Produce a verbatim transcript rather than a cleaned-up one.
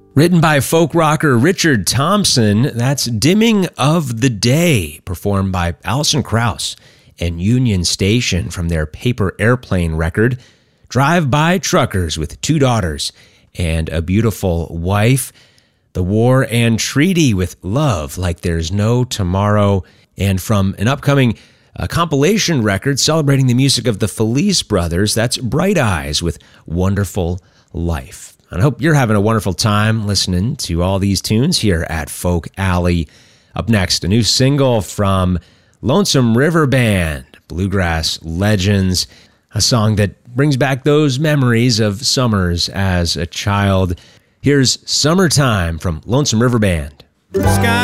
Written by folk rocker Richard Thompson, that's Dimming of the Day, performed by Alison Krauss and Union Station from their Paper Airplane record. Drive-by truckers with two daughters and a beautiful wife. The War and Treaty with Love Like There's No Tomorrow. And from an upcoming uh, compilation record celebrating the music of the Felice Brothers, that's Bright Eyes with Wonderful Life. And I hope you're having a wonderful time listening to all these tunes here at Folk Alley. Up next, a new single from Lonesome River Band, Bluegrass Legends, a song that brings back those memories of summers as a child. Here's Summertime from Lonesome River Band. Sky